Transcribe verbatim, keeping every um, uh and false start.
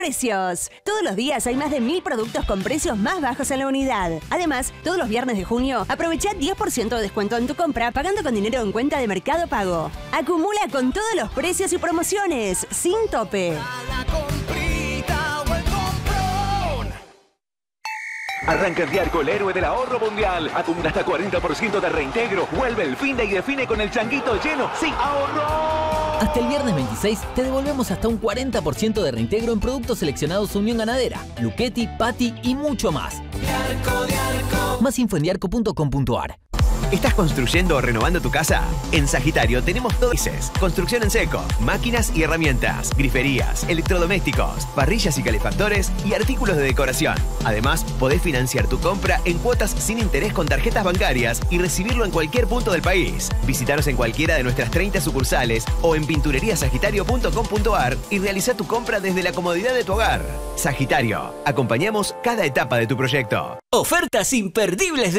Precios. Todos los días hay más de mil productos con precios más bajos en la unidad. Además, todos los viernes de junio, aprovecha diez por ciento de descuento en tu compra pagando con dinero en cuenta de Mercado Pago. Acumula con todos los precios y promociones, sin tope. Arranca el Diarco, el héroe del ahorro mundial. Acumula hasta cuarenta por ciento de reintegro. Vuelve el fin de y define con el changuito lleno. ¡Sí, ahorro! Hasta el viernes veintiséis te devolvemos hasta un cuarenta por ciento de reintegro en productos seleccionados Unión Ganadera, Luchetti, Patti y mucho más. Diarco, Diarco. Más info en diarco punto com punto ar. ¿Estás construyendo o renovando tu casa? En Sagitario tenemos todo. Construcción en seco, máquinas y herramientas, griferías, electrodomésticos, parrillas y calefactores y artículos de decoración. Además, podés financiar tu compra en cuotas sin interés con tarjetas bancarias y recibirlo en cualquier punto del país. Visítanos en cualquiera de nuestras treinta sucursales o en pintureriasagitario punto com punto ar y realiza tu compra desde la comodidad de tu hogar. Sagitario, acompañamos cada etapa de tu proyecto. Ofertas imperdibles de